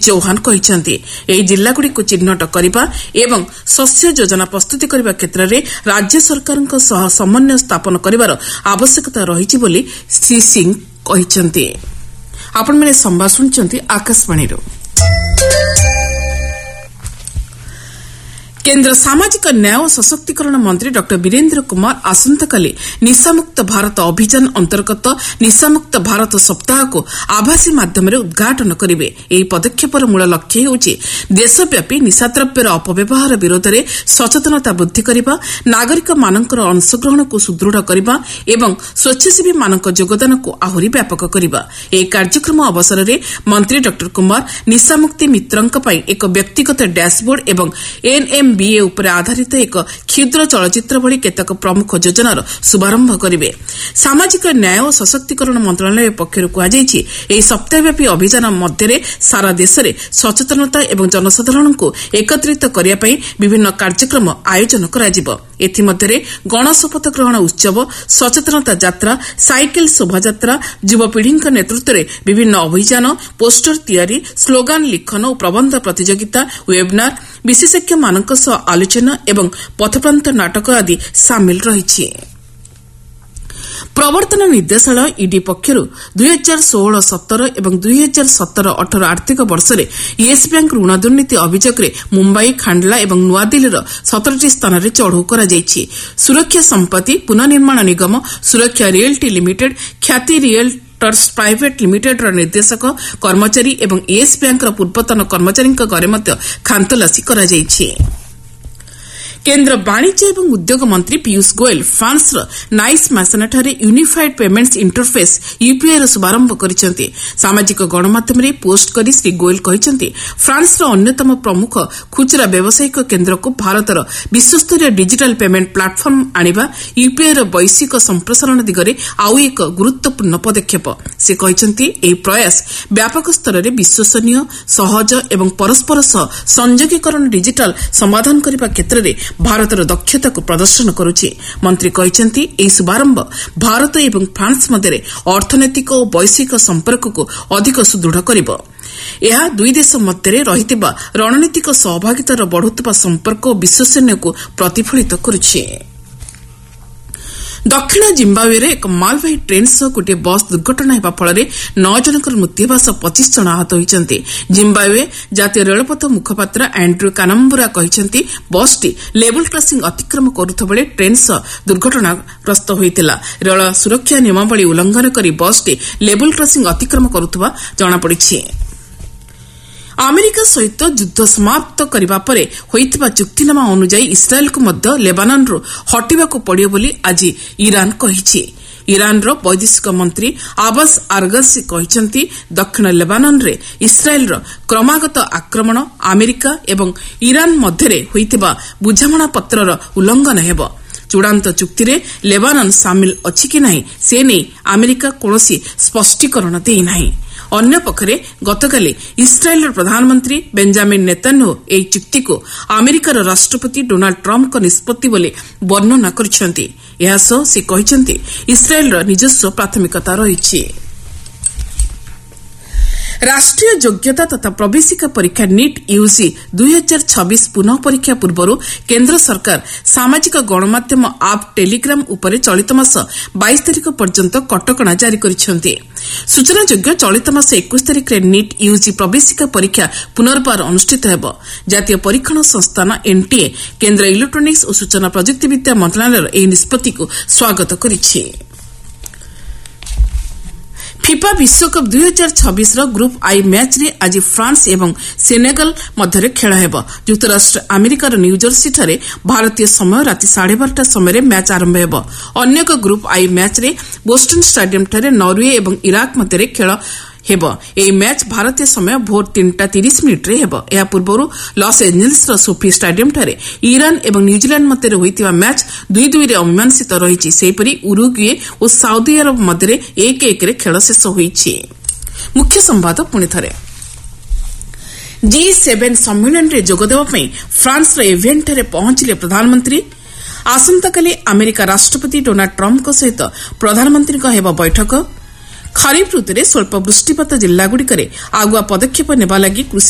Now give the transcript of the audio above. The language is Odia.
ଚୌହାନ କହିଛନ୍ତି ଏହି ଜିଲ୍ଲାଗୁଡ଼ିକୁ ଚିହ୍ନଟ କରିବା ଏବଂ ଶସ୍ୟ ଯୋଜନା ପ୍ରସ୍ତୁତି କରିବା କ୍ଷେତ୍ରରେ ରାଜ୍ୟ ସରକାରଙ୍କ ସହ ସମନ୍ୱୟ ସ୍ଥାପନ କରିବାର ଆବଶ୍ୟକତା ରହିଛି ବୋଲି ଶ୍ରୀ ସିଂ କହିଛନ୍ତି। ଆପଣମାନେ ସମ୍ବାଦ ଶୁଣୁଛନ୍ତି ଆକାଶବାଣୀରୁ। କେନ୍ଦ୍ର ସାମାଜିକ ନ୍ୟାୟ ଓ ସଶକ୍ତିକରଣ ମନ୍ତ୍ରୀ ଡ ବୀରେନ୍ଦ୍ର କୁମାର ଆସନ୍ତାକାଲି ନିଶାମୁକ୍ତ ଭାରତ ଅଭିଯାନ ଅନ୍ତର୍ଗତ ନିଶାମୁକ୍ତ ଭାରତ ସପ୍ତାହକୁ ଆଭାସୀ ମାଧ୍ୟମରେ ଉଦ୍ଘାଟନ କରିବେ। ଏହି ପଦକ୍ଷେପର ମୂଳ ଲକ୍ଷ୍ୟ ହେଉଛି ଦେଶବ୍ୟାପୀ ନିଶାଦ୍ରବ୍ୟର ଅପବ୍ୟବହାର ବିରୋଧରେ ସଚେତନତା ବୃଦ୍ଧି କରିବା, ନାଗରିକମାନଙ୍କର ଅଂଶଗ୍ରହଣକୁ ସୁଦୃଢ଼ କରିବା ଏବଂ ସ୍ୱେଚ୍ଛାସେବୀମାନଙ୍କ ଯୋଗଦାନକୁ ଆହୁରି ବ୍ୟାପକ କରିବା। ଏହି କାର୍ଯ୍ୟକ୍ରମ ଅବସରରେ ମନ୍ତ୍ରୀ ଡ କୁମାର ନିଶାମୁକ୍ତି ମିତ୍ରଙ୍କ ପାଇଁ ଏକ ବ୍ୟକ୍ତିଗତ ଡ୍ୟାସବୋର୍ଡ ଏବଂ NMBA ଉପରେ ଆଧାରିତ ଏକ କ୍ଷୁଦ୍ର ଚଳଚ୍ଚିତ୍ର ଭଳି କେତେକ ପ୍ରମୁଖ ଯୋଜନାର ଶୁଭାରମ୍ଭ କରିବେ। ସାମାଜିକ ନ୍ୟାୟ ଓ ସଶକ୍ତିକରଣ ମନ୍ତ୍ରଣାଳୟ ପକ୍ଷରୁ କୁହାଯାଇଛି ଏହି ସପ୍ତାହବ୍ୟାପୀ ଅଭିଯାନ ମଧ୍ୟରେ ସାରା ଦେଶରେ ସଚେତନତା ଏବଂ ଜନସାଧାରଣଙ୍କୁ ଏକତ୍ରିତ କରିବା ପାଇଁ ବିଭିନ୍ନ କାର୍ଯ୍ୟକ୍ରମ ଆୟୋଜନ କରାଯିବ। ଏଥିମଧ୍ୟରେ ଗଣଶପଥ ଗ୍ରହଣ ଉତ୍ସବ, ସଚେତନତା ଯାତ୍ରା, ସାଇକେଲ ଶୋଭାଯାତ୍ରା, ଯୁବପିଢ଼ିଙ୍କ ନେତୃତ୍ୱରେ ବିଭିନ୍ନ ଅଭିଯାନ, ପୋଷ୍ଟର ତିଆରି, ସ୍ଲୋଗାନ ଲିଖନ ଓ ପ୍ରବନ୍ଧ ପ୍ରତିଯୋଗିତା, ୱେବନାର, ବିଶେଷଜ୍ଞମାନଙ୍କ ସହ ଆଲୋଚନା ଏବଂ ପଥପ୍ରାନ୍ତ ନାଟକ ଆଦି ସାମିଲ ରହିଛି। ପ୍ରବର୍ତ୍ତନ ନିର୍ଦ୍ଦେଶାଳୟ ଇଡି ପକ୍ଷରୁ 2016-17 ଏବଂ 2017-18 ଆର୍ଥିକ ବର୍ଷରେ ୟେସ୍ ବ୍ୟାଙ୍କ ଋଣ ଦୁର୍ନୀତି ଅଭିଯୋଗରେ ମୁମ୍ବାଇ, ଖାଣ୍ଡଲା ଏବଂ ନୂଆଦିଲ୍ଲୀର 17ଟି ସ୍ଥାନରେ ଚଢ଼ଉ କରାଯାଇଛି। ସୁରକ୍ଷା ସମ୍ପତ୍ତି ପୁନଃନିର୍ମାଣ ନିଗମ, ସୁରକ୍ଷା ରିଏଲ୍ଟି ଲିମିଟେଡ୍, ଖ୍ୟାତି ରିଏଲ୍ଟର୍ସ ପ୍ରାଇଭେଟ୍ ଲିମିଟେଡ୍ର ନିର୍ଦ୍ଦେଶକ, କର୍ମଚାରୀ ଏବଂ ୟେସ୍ ବ୍ୟାଙ୍କର ପୂର୍ବତନ କର୍ମଚାରୀଙ୍କ ଘରେ ମଧ୍ୟ ଖାନ୍ତଲାସୀ କରାଯାଇଛି। କେନ୍ଦ୍ର ବାଣିଜ୍ୟ ଏବଂ ଉଦ୍ୟୋଗ ମନ୍ତ୍ରୀ ପୀୟୁଷ ଗୋୟଲ ଫ୍ରାନ୍ସର ନାଇସ୍ ମାସେନାଠାରେ ୟୁନିଫାଏଡ୍ ପେମେଣ୍ଟସ୍ ଇଣ୍ଟରଫେସ୍ ୟୁପିଆଇର ଶୁଭାରମ୍ଭ କରିଛନ୍ତି। ସାମାଜିକ ଗଣମାଧ୍ୟମରେ ପୋଷ୍ଟ କରି ଶ୍ରୀ ଗୋୟଲ କହିଛନ୍ତି ଫ୍ରାନ୍ସର ଅନ୍ୟତମ ପ୍ରମୁଖ ଖୁଚୁରା ବ୍ୟବସାୟିକ କେନ୍ଦ୍ରକୁ ଭାରତର ବିଶ୍ୱସ୍ତରୀୟ ଡିଜିଟାଲ୍ ପେମେଣ୍ଟ ପ୍ଲାଟଫର୍ମ ଆଣିବା ୟୁପିଆଇର ବୈଶ୍ୱିକ ସମ୍ପ୍ରସାରଣ ଦିଗରେ ଆଉ ଏକ ଗୁରୁତ୍ୱପୂର୍ଣ୍ଣ ପଦକ୍ଷେପ। ସେ କହିଛନ୍ତି ଏହି ପ୍ରୟାସ ବ୍ୟାପକ ସ୍ତରରେ ବିଶ୍ୱସନୀୟ, ସହଜ ଏବଂ ପରସ୍ପର ସହ ସଂଯୋଗୀକରଣ ଡିଜିଟାଲ୍ ସମାଧାନ କରିବା କ୍ଷେତ୍ରରେ ଭାରତର ଦକ୍ଷତାକୁ ପ୍ରଦର୍ଶନ କରୁଛି। ମନ୍ତ୍ରୀ କହିଛନ୍ତି ଏହି ଶୁଭାରମ୍ଭ ଭାରତ ଏବଂ ଫ୍ରାନ୍ସ ମଧ୍ୟରେ ଅର୍ଥନୈତିକ ଓ ବୈଶ୍ୱିକ ସମ୍ପର୍କକୁ ଅଧିକ ସୁଦୃଢ଼ କରିବ। ଏହା ଦୁଇ ଦେଶ ମଧ୍ୟରେ ରହିଥିବା ରଣନୀତିକ ସହଭାଗିତାର ବଢ଼ୁଥିବା ସମ୍ପର୍କ ଓ ବିଶ୍ୱସନୀୟକୁ ପ୍ରତିଫଳିତ କରୁଛି। ଦକ୍ଷିଣ ଜିମ୍ବାୱେରେ ଏକ ମାଲବାହୀ ଟ୍ରେନ୍ ସହ ଗୋଟିଏ ବସ୍ ଦୁର୍ଘଟଣା ହେବା ଫଳରେ 9 ଜଣଙ୍କର ମୃତ୍ୟୁ ହେବା ସହ 25 ଜଣ ଆହତ ହୋଇଛନ୍ତି। ଜିମ୍ବାୱେ ଜାତୀୟ ରେଳପଥ ମୁଖପାତ୍ର ଆଣ୍ଡ୍ରୁ କାନାମ୍ବୁରା କହିଛନ୍ତି ବସ୍ଟି ଲେବୁଲ୍ କ୍ରସିଂ ଅତିକ୍ରମ କରୁଥିବାବେଳେ ଟ୍ରେନ୍ ସହ ଦୁର୍ଘଟଣାଗ୍ରସ୍ତ ହୋଇଥିଲା। ରେଳ ସୁରକ୍ଷା ନିୟମାବଳୀ ଉଲ୍ଲଂଘନ କରି ବସ୍ଟି ଲେବୁଲ୍ କ୍ରସିଂ ଅତିକ୍ରମ କରୁଥିବା ଜଣାପଡ଼ିଛି। ଆମେରିକା ସହିତ ଯୁଦ୍ଧ ସମାପ୍ତ କରିବା ପରେ ହୋଇଥିବା ଚୁକ୍ତିନାମା ଅନୁଯାୟୀ ଇସ୍ରାଏଲ୍କୁ ମଧ୍ୟ ଲେବାନନରୁ ହଟିବାକୁ ପଡ଼ିବ ବୋଲି ଆଜି ଇରାନ୍ କହିଛି। ଇରାନ୍ର ବୈଦେଶିକ ମନ୍ତ୍ରୀ ଆବାସ୍ ଆରଗସି କହିଛନ୍ତି ଦକ୍ଷିଣ ଲେବାନନରେ ଇସ୍ରାଏଲ୍ର କ୍ରମାଗତ ଆକ୍ରମଣ ଆମେରିକା ଏବଂ ଇରାନ୍ ମଧ୍ୟରେ ହୋଇଥିବା ବୁଝାମଣାପତ୍ରର ଉଲ୍ଲଂଘନ ହେବ। ଚୂଡ଼ାନ୍ତ ଚୁକ୍ତିରେ ଲେବାନନ ସାମିଲ ଅଛି କି ନାହିଁ ସେ ନେଇ ଆମେରିକା କୌଣସି ସ୍ପଷ୍ଟୀକରଣ ଦେଇନାହିଁ। ଅନ୍ୟପକ୍ଷରେ ଗତକାଲି ଇସ୍ରାଏଲ୍ର ପ୍ରଧାନମନ୍ତ୍ରୀ ବେଞ୍ଜାମିନ୍ ନେତାନ୍ୟାହୁ ଏହି ଚୁକ୍ତିକୁ ଆମେରିକାର ରାଷ୍ଟ୍ରପତି ଡୋନାଲ୍ଡ ଟ୍ରମ୍ପଙ୍କ ନିଷ୍ପତ୍ତି ବୋଲି ବର୍ଣ୍ଣନା କରିଛନ୍ତି। ଏହାସହ ସେ କହିଛନ୍ତି ଇସ୍ରାଏଲ୍ର ନିଜସ୍ୱ ପ୍ରାଥମିକତା ରହିଛି। ରାଷ୍ଟ୍ରୀୟ ଯୋଗ୍ୟତା ତଥା ପ୍ରବେଶିକା ପରୀକ୍ଷା ନିଟ୍ ୟୁଜି 2026 ପୁନଃ ପରୀକ୍ଷା ପୂର୍ବରୁ କେନ୍ଦ୍ର ସରକାର ସାମାଜିକ ଗଣମାଧ୍ୟମ ଆପ୍ ଟେଲିଗ୍ରାମ ଉପରେ ଚଳିତ ମାସ 22 ତାରିଖ ପର୍ଯ୍ୟନ୍ତ କଟକଣା ଜାରି କରିଛନ୍ତି। ସୂଚନାଯୋଗ୍ୟ ଚଳିତ ମାସ 21 ତାରିଖରେ ନିଟ୍ ୟୁଜି ପ୍ରବେଶିକା ପରୀକ୍ଷା ପୁନର୍ବାର ଅନୁଷ୍ଠିତ ହେବ। ଜାତୀୟ ପରୀକ୍ଷଣ ସଂସ୍ଥାନ ଏନ୍ଟିଏ କେନ୍ଦ୍ର ଇଲେକ୍ଟ୍ରୋନିକ୍ସ ଓ ସୂଚନା ପ୍ରଯୁକ୍ତିବିଦ୍ୟା ମନ୍ତ୍ରଣାଳୟର ଏହି ନିଷ୍ପତ୍ତିକୁ ସ୍ୱାଗତ କରିଛି। ଫିଫା ବିଶ୍ୱକପ୍ 2026ର ଗ୍ରୁପ୍ ଆଇ ମ୍ୟାଚ୍ରେ ଆଜି ଫ୍ରାନ୍ସ ଏବଂ ସେନେଗାଲ ମଧ୍ୟରେ ଖେଳ ହେବ। ଯୁକ୍ତରାଷ୍ଟ୍ର ଆମେରିକାର ନ୍ୟୁଜର୍ସିଠାରେ ଭାରତୀୟ ସମୟ ରାତି 12:30 ସମୟରେ ମ୍ୟାଚ୍ ଆରମ୍ଭ ହେବ। ଅନ୍ୟ ଏକ ଗ୍ରୁପ୍ ଆଇ ମ୍ୟାଚ୍ରେ ବୋଷ୍ଟନ୍ ଷ୍ଟାଡିୟମ୍ଠାରେ ନରୱେ ଏବଂ ଇରାକ ମଧ୍ୟରେ ଖେଳ ହେବ। ଏହି ମ୍ୟାଚ୍ ଭାରତୀୟ ସମୟ ଭୋର 3:30 ହେବ। ଏହା ପୂର୍ବରୁ ଲସ୍ ଏଞ୍ଜେଲସ୍ର ସୋଫି ଷ୍ଟାଡିୟମ୍ଠାରେ ଇରାନ୍ ଏବଂ ନ୍ୟୁଜିଲ୍ୟାଣ୍ଡ ମଧ୍ୟରେ ହୋଇଥିବା ମ୍ୟାଚ୍ 2-2ରେ ଅମୀମାଂସିତ ରହିଛି। ସେହିପରି ଉରୁଗୁଏ ଓ ସାଉଦି ଆରବ ମଧ୍ୟରେ 1-1ରେ ଖେଳ ଶେଷ ହୋଇଛି। ମୁଖ୍ୟ ସମ୍ବାଦ ପୁଣିଥରେ। G7 ସମ୍ମିଳନୀରେ ଯୋଗଦେବା ପାଇଁ ଫ୍ରାନ୍ସର ଏଭିୟାନ୍ଠାରେ ପହଞ୍ଚିଲେ ପ୍ରଧାନମନ୍ତ୍ରୀ। ଆସନ୍ତାକାଲି ଆମେରିକା ରାଷ୍ଟ୍ରପତି ଡୋନାଲ୍ଡ ଟ୍ରମ୍ପଙ୍କ ସହିତ ପ୍ରଧାନମନ୍ତ୍ରୀଙ୍କ ହେବ ବୈଠକ। ଖରିଫ୍ ଋତୁରେ ସ୍ୱଳ୍ପ ବୃଷ୍ଟିପାତ ଜିଲ୍ଲାଗୁଡ଼ିକରେ ଆଗୁଆ ପଦକ୍ଷେପ ନେବା ଲାଗି କୃଷି